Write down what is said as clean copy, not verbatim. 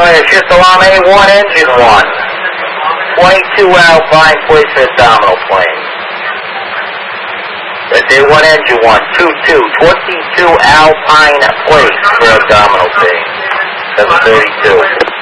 Clear, shift alarm A1, engine 1. 22 Alpine, place for abdominal plane. That's A1, engine 1, 22. 22 Alpine, place for abdominal plane. 732.